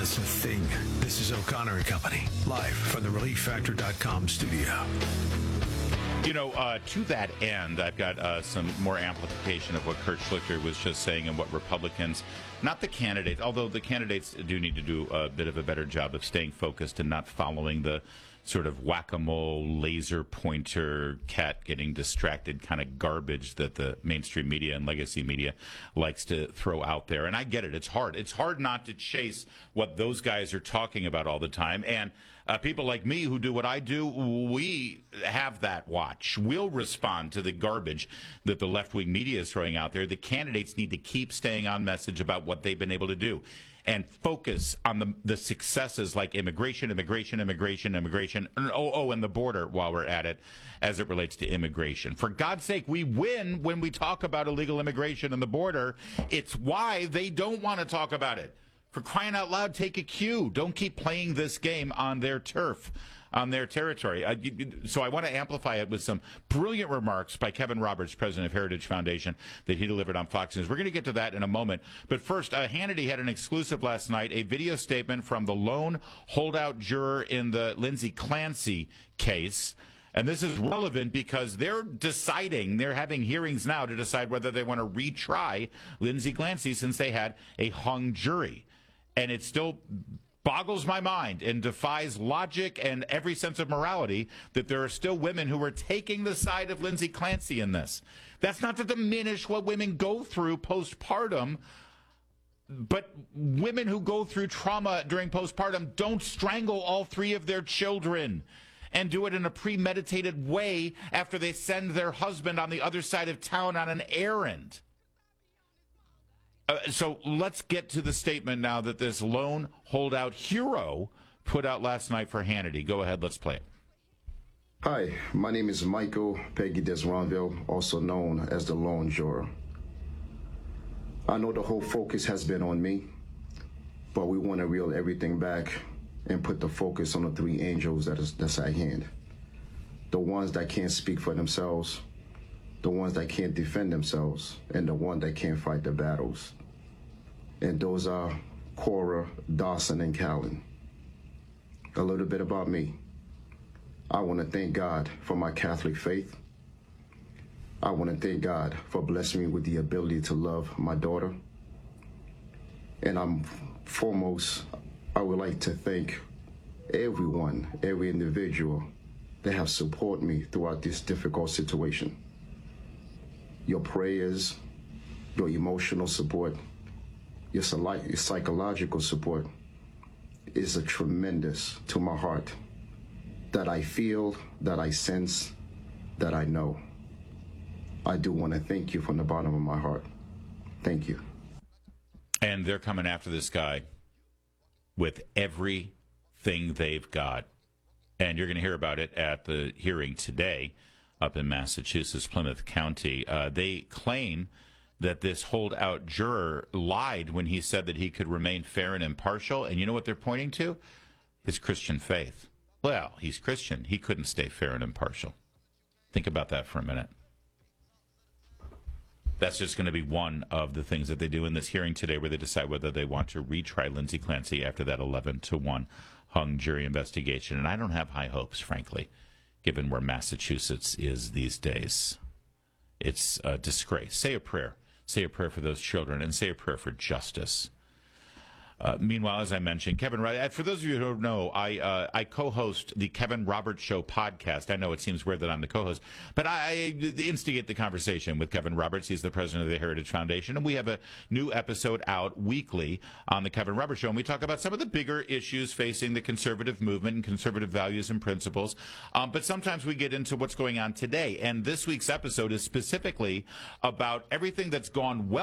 That's the thing. This is O'Connor and Company, live from the ReliefFactor.com studio. You know, to that end, I've got some more amplification of what Kurt Schlichter was just saying and what Republicans, not the candidates, although the candidates do need to do a bit of a better job of staying focused and not following the sort of whack-a-mole, laser pointer, cat getting distracted kind of garbage that the mainstream media and legacy media likes to throw out there. And I get it. It's hard. It's hard not to chase what those guys are talking about all the time. And people like me who do what I do, we have that watch. We'll respond to the garbage that the left-wing media is throwing out there. The candidates need to keep staying on message about what they've been able to do and focus on the successes like immigration, and the border while we're at it as it relates to immigration. For God's sake, we win when we talk about illegal immigration and the border. It's why they don't want to talk about it. For crying out loud, take a cue. Don't keep playing this game on their turf, on their territory. So I want to amplify it with some brilliant remarks by Kevin Roberts, president of Heritage Foundation, that he delivered on Fox News. We're going to get to that in a moment. But first, Hannity had an exclusive last night, a video statement from the lone holdout juror in the Lindsay Clancy case. And this is relevant because they're having hearings now to decide whether they want to retry Lindsay Clancy since they had a hung jury. And it still boggles my mind and defies logic and every sense of morality that there are still women who are taking the side of Lindsay Clancy in this. That's not to diminish what women go through postpartum, but women who go through trauma during postpartum don't strangle all three of their children and do it in a premeditated way after they send their husband on the other side of town on an errand. So let's get to the statement now that this lone holdout hero put out last night for Hannity. Go ahead, let's play it. Hi, my name is Michael Peggy Desronville, also known as the lone juror. I know the whole focus has been on me, but we want to reel everything back and put the focus on the three angels that's at hand. The ones that can't speak for themselves, the ones that can't defend themselves, and the one that can't fight the battles. And those are Cora, Dawson, and Callan. A little bit about me. I want to thank God for my Catholic faith. I want to thank God for blessing me with the ability to love my daughter. And I would like to thank everyone, every individual that have supported me throughout this difficult situation. Your prayers, your emotional support, your psychological support is a tremendous to my heart that I feel, that I sense, that I know. I do want to thank you from the bottom of my heart. Thank you. And they're coming after this guy with everything they've got. And you're going to hear about it at the hearing today up in Massachusetts, Plymouth County. They claim that this holdout juror lied when he said that he could remain fair and impartial. And you know what they're pointing to? His Christian faith. Well, he's Christian. He couldn't stay fair and impartial. Think about that for a minute. That's just going to be one of the things that they do in this hearing today, where they decide whether they want to retry Lindsay Clancy after that 11-1 hung jury investigation. And I don't have high hopes, frankly, given where Massachusetts is these days. It's a disgrace. Say a prayer. Say a prayer for those children, and say a prayer for justice. Meanwhile, as I mentioned, Kevin, for those of you who don't know, I co-host the Kevin Roberts Show podcast. I know it seems weird that I'm the co-host, but I instigate the conversation with Kevin Roberts. He's the president of the Heritage Foundation, and we have a new episode out weekly on the Kevin Roberts Show, and we talk about some of the bigger issues facing the conservative movement and conservative values and principles, but sometimes we get into what's going on today, and this week's episode is specifically about everything that's gone well